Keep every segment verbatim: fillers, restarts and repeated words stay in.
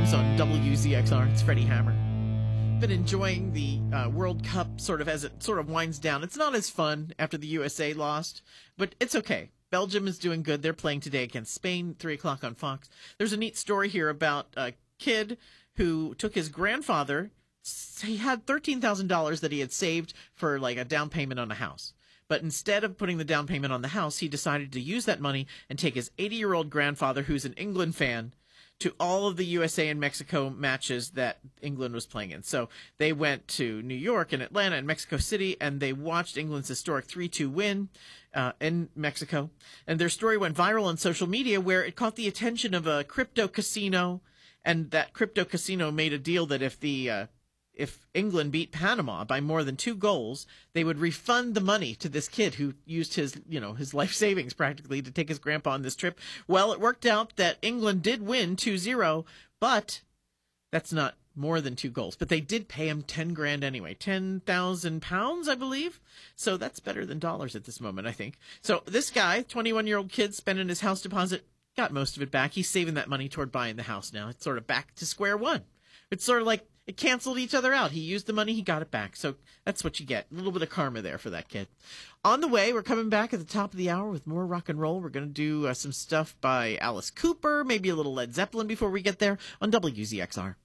News on W Z X R. It's Freddie Hammer. Been enjoying the uh, World Cup sort of as it sort of winds down. It's not as fun after the U S A lost, but it's okay. Belgium is doing good. They're playing today against Spain, three o'clock on Fox. There's a neat story here about a kid who took his grandfather. He had thirteen thousand dollars that he had saved for like a down payment on a house. But instead of putting the down payment on the house, he decided to use that money and take his eighty-year-old grandfather, who's an England fan, to all of the U S A and Mexico matches that England was playing in. So they went to New York and Atlanta and Mexico City, and they watched England's historic three two win uh, in Mexico. And their story went viral on social media, where it caught the attention of a crypto casino, and that crypto casino made a deal that if the uh, if England beat Panama by more than two goals, they would refund the money to this kid who used his, you know, his life savings practically to take his grandpa on this trip. Well, it worked out that England did win two zero, but that's not more than two goals. But they did pay him ten grand anyway, ten thousand pounds, I believe. So that's better than dollars at this moment, I think. So this guy, twenty-one-year-old kid, spending his house deposit, got most of it back. He's saving that money toward buying the house now. It's sort of back to square one. It's sort of like it canceled each other out. He used the money, he got it back. So that's what you get. A little bit of karma there for that kid. On the way, we're coming back at the top of the hour with more rock and roll. We're going to do uh, some stuff by Alice Cooper, maybe a little Led Zeppelin before we get there on W Z X R.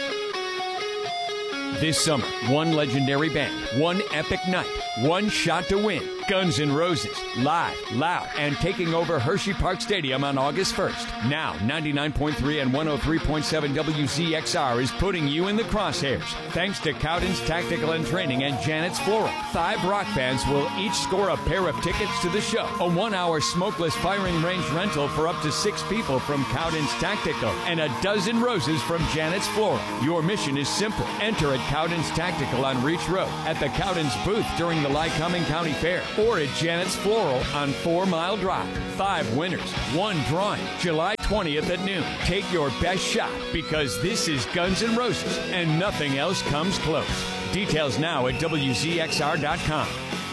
This summer, one legendary band, one epic night, one shot to win. Guns N' Roses, live, loud, and taking over Hershey Park Stadium on August first. Now, ninety-nine point three and one oh three point seven W Z X R is putting you in the crosshairs. Thanks to Cowden's Tactical and Training and Janet's Floral. Five rock bands will each score a pair of tickets to the show. A one-hour smokeless firing range rental for up to six people from Cowden's Tactical, and a dozen roses from Janet's Floral. Your mission is simple. Enter at Cowden's Tactical on Reach Road, at the Cowden's booth during the Lycoming County Fair, or at Janet's Floral on Four Mile Drive. Five winners, one drawing, July twentieth at noon. Take your best shot, because this is Guns N' Roses, and nothing else comes close. Details now at W Z X R dot com.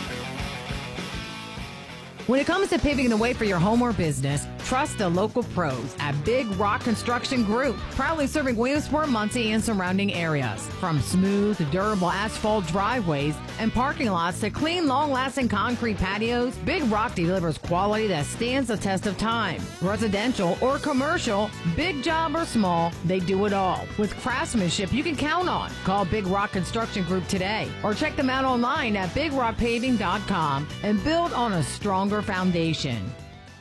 When it comes to paving the way for your home or business, trust the local pros at Big Rock Construction Group, proudly serving Williamsport, Muncie, and surrounding areas. From smooth, durable asphalt driveways and parking lots to clean, long-lasting concrete patios, Big Rock delivers quality that stands the test of time. Residential or commercial, big job or small, they do it all with craftsmanship you can count on. Call Big Rock Construction Group today or check them out online at big rock paving dot com and build on a stronger foundation.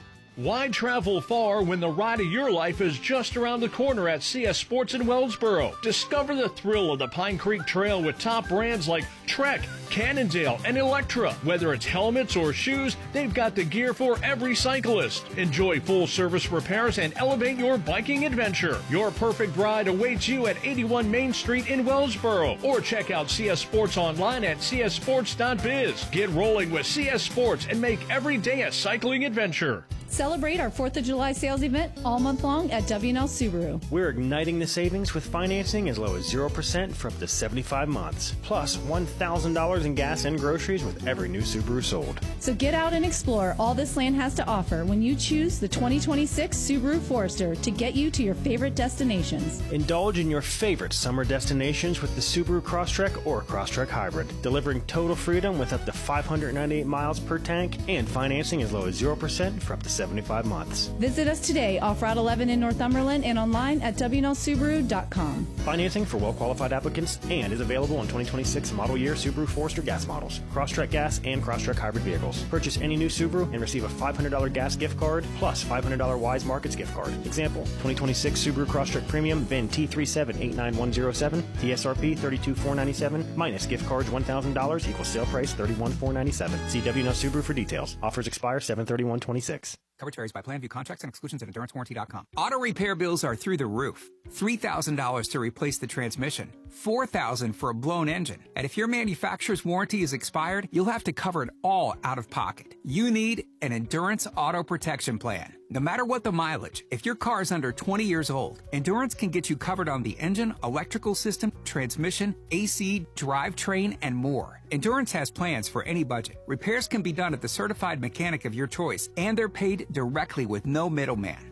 Why travel far when the ride of your life is just around the corner at C S Sports in Wellsboro? Discover the thrill of the Pine Creek Trail with top brands like Trek, Cannondale, and Electra. Whether it's helmets or shoes, they've got the gear for every cyclist. Enjoy full-service repairs and elevate your biking adventure. Your perfect ride awaits you at eighty-one Main Street in Wellsboro, or check out C S Sports online at c s sports dot biz. Get rolling with C S Sports and make every day a cycling adventure. Celebrate our fourth of July sales event all month long at W and L Subaru. We're igniting the savings with financing as low as zero percent for up to seventy-five months. Plus one thousand dollars in gas and groceries with every new Subaru sold. So get out and explore all this land has to offer when you choose the twenty twenty-six Subaru Forester to get you to your favorite destinations. Indulge in your favorite summer destinations with the Subaru Crosstrek or Crosstrek Hybrid, delivering total freedom with up to five hundred ninety-eight miles per tank and financing as low as zero percent for up to seventy-five months. Visit us today off Route eleven in Northumberland and online at w n l subaru dot com. Financing for well-qualified applicants and is available on twenty twenty-six model year Subaru Forester gas models, Crosstrek gas, and Crosstrek hybrid vehicles. Purchase any new Subaru and receive a five hundred dollars gas gift card plus five hundred dollars Wise Markets gift card. Example, twenty twenty-six Subaru Crosstrek Premium V I N T three seven eight nine one zero seven, T S R P thirty-two thousand four hundred ninety-seven dollars minus gift cards one thousand dollars equals sale price thirty-one thousand four hundred ninety-seven dollars. See W and L Subaru for details. Offers expire seven thirty-one twenty-six. Coverage varies by plan. View contracts and exclusions at endurance warranty dot com. Auto repair bills are through the roof. three thousand dollars to replace the transmission. four thousand dollars for a blown engine. And if your manufacturer's warranty is expired, you'll have to cover it all out of pocket. You need an Endurance Auto Protection Plan. No matter what the mileage, if your car is under twenty years old, Endurance can get you covered on the engine, electrical system, transmission, A C, drivetrain, and more. Endurance has plans for any budget. Repairs can be done at the certified mechanic of your choice, and they're paid directly with no middleman.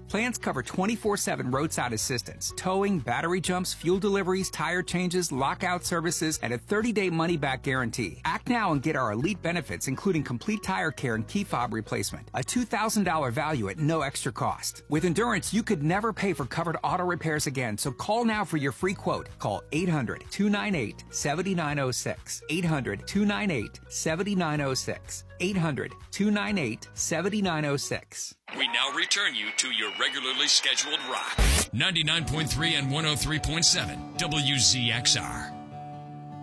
Plans cover twenty-four seven roadside assistance, towing, battery jumps, fuel deliveries, tire changes, lockout services, and a thirty-day money-back guarantee. Act now and get our elite benefits, including complete tire care and key fob replacement. A two thousand dollars value at no extra cost. With Endurance, you could never pay for covered auto repairs again, so call now for your free quote. Call eight hundred, two nine eight, seven nine zero six. eight hundred, two nine eight, seven nine zero six. eight hundred, two nine eight, seven nine zero six. We now return you to your regularly scheduled rock. ninety-nine point three and one oh three point seven W Z X R.